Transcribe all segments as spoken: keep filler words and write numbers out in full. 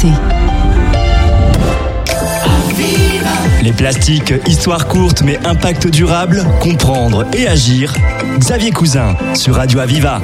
Société. Les plastiques, histoire courte mais impact durable, comprendre et agir. Xavier Cousin sur Radio Aviva.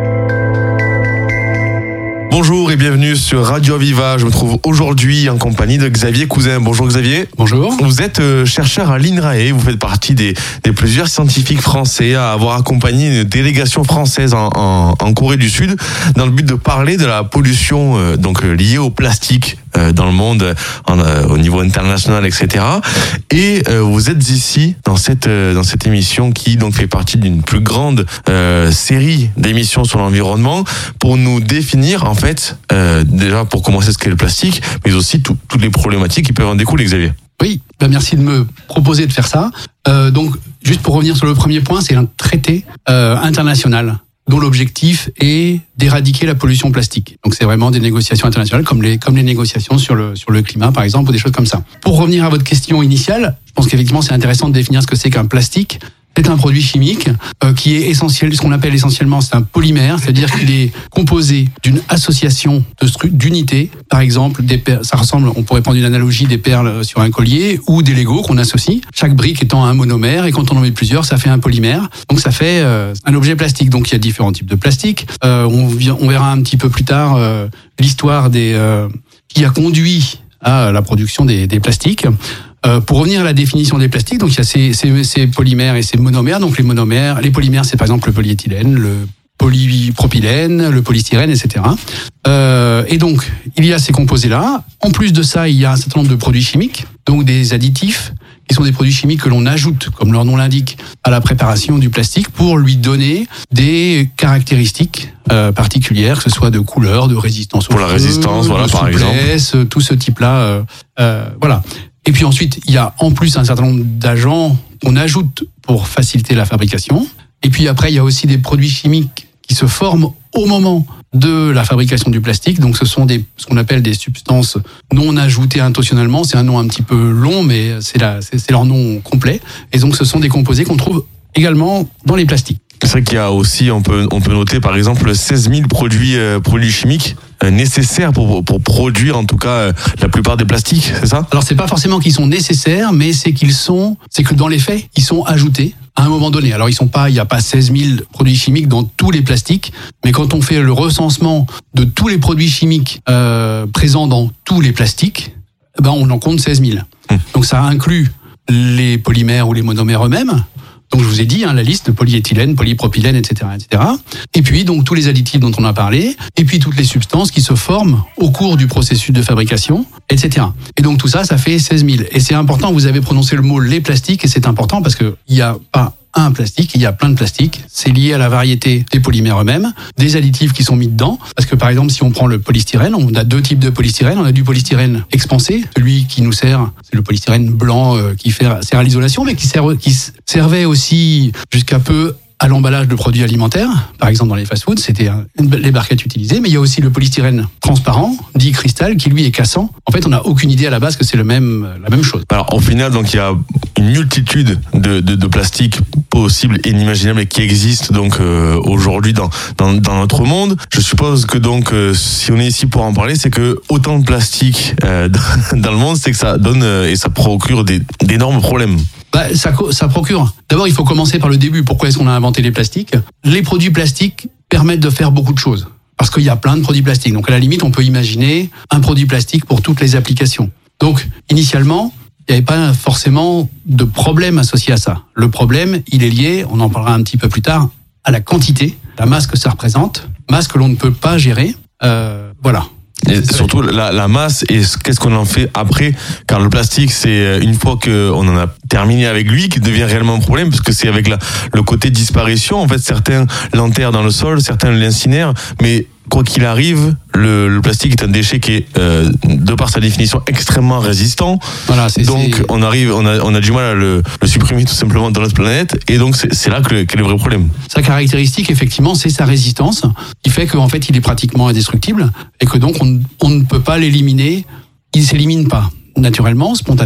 Bonjour et bienvenue sur Radio Aviva. Je me trouve aujourd'hui en compagnie de Xavier Cousin. Bonjour Xavier. Bonjour. Vous êtes chercheur à l'INRAE. Vous faites partie des, des plusieurs scientifiques français à avoir accompagné une délégation française en, en, en Corée du Sud dans le but de parler de la pollution euh, donc liée au plastique euh, dans le monde, en, euh, au niveau international, et cetera. Et euh, vous êtes ici dans cette euh, dans cette émission qui donc fait partie d'une plus grande euh, série d'émissions sur l'environnement pour nous définir en fait Fait, euh, déjà pour commencer ce qu'est le plastique, mais aussi tout, toutes les problématiques qui peuvent en découler, Xavier. Oui, ben merci de me proposer de faire ça. Euh, donc, juste pour revenir sur le premier point, c'est un traité euh, international dont l'objectif est d'éradiquer la pollution plastique. Donc, c'est vraiment des négociations internationales, comme les comme les négociations sur le sur le climat, par exemple, ou des choses comme ça. Pour revenir à votre question initiale, je pense qu'effectivement, c'est intéressant de définir ce que c'est qu'un plastique. C'est un produit chimique euh, qui est essentiel, ce qu'on appelle essentiellement, c'est un polymère, c'est-à-dire qu'il est composé d'une association de stru- d'unités, par exemple, des per- ça ressemble, on pourrait prendre une analogie des perles sur un collier ou des Legos qu'on associe, chaque brique étant un monomère, et quand on en met plusieurs, ça fait un polymère, donc ça fait euh, un objet plastique. Donc il y a différents types de plastique. Euh, on, vient, on verra un petit peu plus tard euh, l'histoire des euh, qui a conduit à la production des, des plastiques. Euh, pour revenir à la définition des plastiques, donc il y a ces, ces, ces polymères et ces monomères. Donc les monomères, les polymères, c'est par exemple le polyéthylène, le polypropylène, le polystyrène, et cetera. Euh, et donc il y a ces composés-là. En plus de ça, il y a un certain nombre de produits chimiques, donc des additifs, qui sont des produits chimiques que l'on ajoute, comme leur nom l'indique, à la préparation du plastique pour lui donner des caractéristiques euh, particulières, que ce soit de couleur, de résistance au pour la feu, résistance, voilà, de par souplesse, exemple, tout ce type-là, euh, euh, voilà. Et puis ensuite, il y a en plus un certain nombre d'agents qu'on ajoute pour faciliter la fabrication. Et puis après, il y a aussi des produits chimiques qui se forment au moment de la fabrication du plastique. Donc ce sont des, ce qu'on appelle des substances non ajoutées intentionnellement. C'est un nom un petit peu long, mais c'est, la, c'est, c'est leur nom complet. Et donc ce sont des composés qu'on trouve également dans les plastiques. C'est vrai qu'il y a aussi, on peut, on peut noter par exemple seize mille produits, euh, produits chimiques euh, nécessaires pour, pour produire en tout cas euh, la plupart des plastiques, c'est ça ? Alors c'est pas forcément qu'ils sont nécessaires, mais c'est qu'ils sont, c'est que dans les faits, ils sont ajoutés à un moment donné. Alors ils sont pas, il n'y a pas seize mille produits chimiques dans tous les plastiques, mais quand on fait le recensement de tous les produits chimiques euh, présents dans tous les plastiques, ben on en compte seize mille. Hum. Donc ça inclut les polymères ou les monomères eux-mêmes. Donc je vous ai dit hein, la liste de polyéthylène, polypropylène, et cetera, et cetera. Et puis donc tous les additifs dont on a parlé, et puis toutes les substances qui se forment au cours du processus de fabrication, et cetera. Et donc tout ça, ça fait seize mille. Et c'est important, vous avez prononcé le mot les plastiques, et c'est important parce que il y a pas un plastique, il y a plein de plastiques. C'est lié à la variété des polymères eux-mêmes, des additifs qui sont mis dedans. Parce que par exemple, si on prend le polystyrène, on a deux types de polystyrène. On a du polystyrène expansé, celui qui nous sert, c'est le polystyrène blanc euh, qui fait, sert à l'isolation, mais qui, sert, qui servait aussi jusqu'à peu à l'emballage de produits alimentaires. Par exemple, dans les fast-foods, c'était les barquettes utilisées. Mais il y a aussi le polystyrène transparent, dit cristal, qui lui est cassant. En fait, on n'a aucune idée à la base que c'est le même, la même chose. Alors, au final, donc, il y a une multitude de, de, de plastiques possibles et inimaginables et qui existent donc euh, aujourd'hui dans, dans, dans notre monde. Je suppose que donc, euh, si on est ici pour en parler, c'est que autant de plastique euh, dans, dans le monde, c'est que ça donne euh, et ça procure des, d'énormes problèmes. Bah, ça, ça procure. D'abord, il faut commencer par le début. Pourquoi est-ce qu'on a inventé les plastiques ? Les produits plastiques permettent de faire beaucoup de choses. Parce qu'il y a plein de produits plastiques. Donc, à la limite, on peut imaginer un produit plastique pour toutes les applications. Donc, initialement, il n'y avait pas forcément de problème associé à ça. Le problème, il est lié, on en parlera un petit peu plus tard, à la quantité, la masse que ça représente, masse que l'on ne peut pas gérer. Euh, voilà. Et surtout la, la masse et qu'est-ce qu'on en fait après, car le plastique c'est une fois qu'on en a terminé avec lui qui devient réellement un problème, parce que c'est avec la, le côté disparition, en fait certains l'enterrent dans le sol, certains l'incinèrent, mais quoi qu'il arrive, le, le plastique est un déchet qui est, euh, de par sa définition, extrêmement résistant. Voilà, c'est, donc, c'est... on arrive, on a, on a du mal à le, le supprimer tout simplement dans notre planète, et donc c'est, c'est là que, qu'est le vrai problème. Sa caractéristique, effectivement, c'est sa résistance, qui fait qu'en fait, il est pratiquement indestructible, et que donc on, on ne peut pas l'éliminer. Il ne s'élimine pas naturellement, spontanément.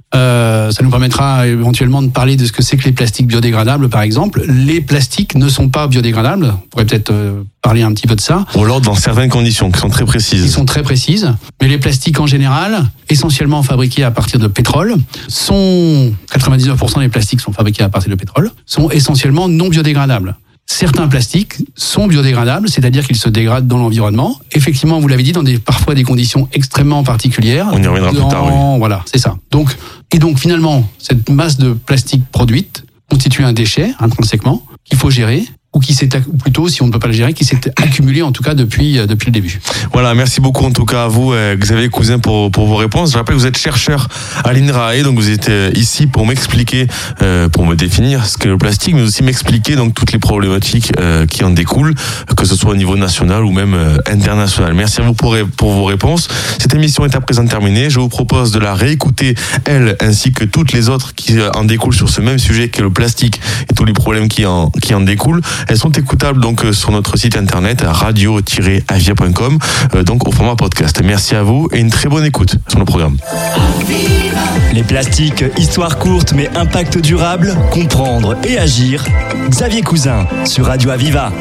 Euh, ça nous permettra éventuellement de parler de ce que c'est que les plastiques biodégradables, par exemple. Les plastiques ne sont pas biodégradables. On pourrait peut-être euh, parler un petit peu de ça. Ou alors dans certaines conditions qui sont très précises. Qui sont très précises. Mais les plastiques en général, essentiellement fabriqués à partir de pétrole, sont quatre-vingt-dix-neuf pour cent des plastiques sont fabriqués à partir de pétrole, sont essentiellement non biodégradables. Certains plastiques sont biodégradables, c'est-à-dire qu'ils se dégradent dans l'environnement. Effectivement, vous l'avez dit, dans des, parfois des conditions extrêmement particulières. On y reviendra dans, plus tard, oui. Voilà, c'est ça. Donc, et donc finalement, cette masse de plastique produite constitue un déchet intrinsèquement qu'il faut gérer, ou qui s'est, ou plutôt, si on ne peut pas le gérer, qui s'est accumulé en tout cas depuis depuis le début. Voilà, merci beaucoup en tout cas à vous, Xavier Cousin, pour pour vos réponses. Je rappelle que vous êtes chercheur à l'INRAE, donc vous êtes ici pour m'expliquer, euh, pour me définir ce qu'est le plastique, mais aussi m'expliquer donc toutes les problématiques euh, qui en découlent, que ce soit au niveau national ou même euh, international. Merci à vous pour pour vos réponses. Cette émission est à présent terminée. Je vous propose de la réécouter, elle ainsi que toutes les autres qui en découlent sur ce même sujet qu'est le plastique et tous les problèmes qui en qui en découlent. Elles sont écoutables donc sur notre site internet radio tiret avia point com, donc au format podcast. Merci à vous et une très bonne écoute sur le programme. Les plastiques, histoire courte mais impact durable, comprendre et agir. Xavier Cousin sur Radio Aviva.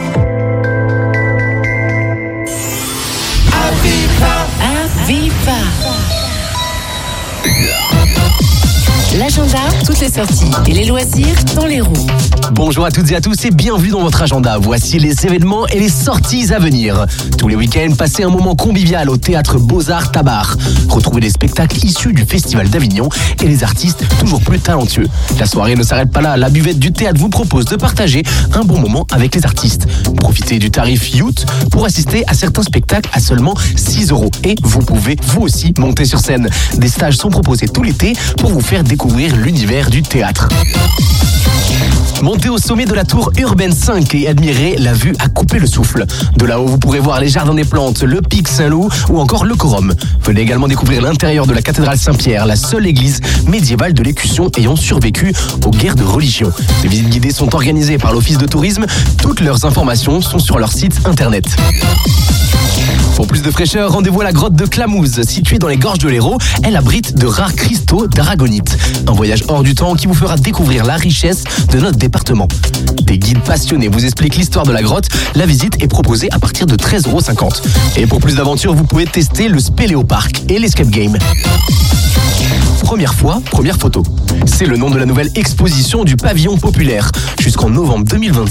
Aviva. L'agenda, toutes les sorties et les loisirs dans les roues. Bonjour à toutes et à tous et bienvenue dans votre agenda. Voici les événements et les sorties à venir. Tous les week-ends, passez un moment convivial au Théâtre Beaux-Arts Tabar. Retrouvez des spectacles issus du Festival d'Avignon et les artistes toujours plus talentueux. La soirée ne s'arrête pas là. La buvette du théâtre vous propose de partager un bon moment avec les artistes. Profitez du tarif Youth pour assister à certains spectacles à seulement six euros. Et vous pouvez vous aussi monter sur scène. Des stages sont proposés tout l'été pour vous faire découvrir l'univers du théâtre. Montez au sommet de la tour Urbaine cinq et admirez la vue à couper le souffle. De là-haut, vous pourrez voir les jardins des plantes, le pic Saint-Loup ou encore le Corum. Venez également découvrir l'intérieur de la cathédrale Saint-Pierre, la seule église médiévale de l'Écusson ayant survécu aux guerres de religion. Les visites guidées sont organisées par l'Office de tourisme. Toutes leurs informations sont sur leur site internet. Pour plus de fraîcheur, rendez-vous à la grotte de Clamouze, située dans les gorges de l'Hérault. Elle abrite de rares cristaux d'aragonite. Un voyage hors du temps qui vous fera découvrir la richesse de notre département. Des guides passionnés vous expliquent l'histoire de la grotte. La visite est proposée à partir de treize euros cinquante. Et pour plus d'aventures, vous pouvez tester le Spéléopark et l'Escape Game. Première fois, première photo. C'est le nom de la nouvelle exposition du Pavillon Populaire. Jusqu'en novembre deux mille vingt-six.